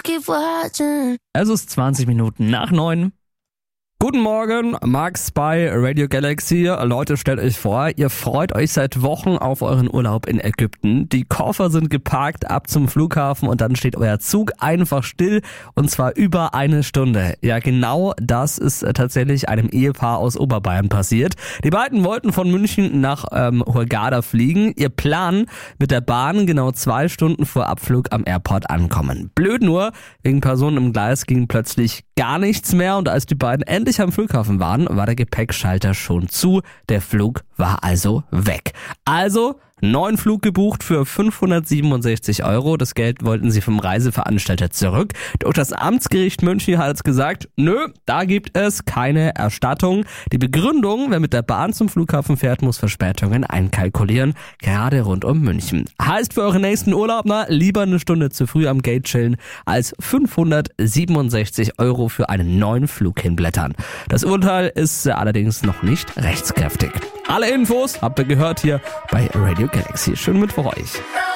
keep watching. Es ist 20 Minuten nach 9. Guten Morgen, Max bei Radio Galaxy. Leute, stellt euch vor, ihr freut euch seit Wochen auf euren Urlaub in Ägypten. Die Koffer sind geparkt, ab zum Flughafen und dann steht euer Zug einfach still und zwar über eine Stunde. Ja, genau das ist tatsächlich einem Ehepaar aus Oberbayern passiert. Die beiden wollten von München nach Hurghada fliegen. Ihr Plan, mit der Bahn genau 2 Stunden vor Abflug am Airport ankommen. Blöd nur, wegen Personen im Gleis ging plötzlich gar nichts mehr und als die beiden endlich am Flughafen waren, war der Gepäckschalter schon zu. Der Flug war also weg. Also neuen Flug gebucht für 567 €. Das Geld wollten sie vom Reiseveranstalter zurück. Doch das Amtsgericht München hat jetzt gesagt, nö, da gibt es keine Erstattung. Die Begründung, wer mit der Bahn zum Flughafen fährt, muss Verspätungen einkalkulieren, gerade rund um München. Heißt für euren nächsten Urlaub, lieber eine Stunde zu früh am Gate chillen, als 567 € für einen neuen Flug hinblättern. Das Urteil ist allerdings noch nicht rechtskräftig. Alle Infos habt ihr gehört hier bei Radio Galaxy. Schönen Mittwoch euch.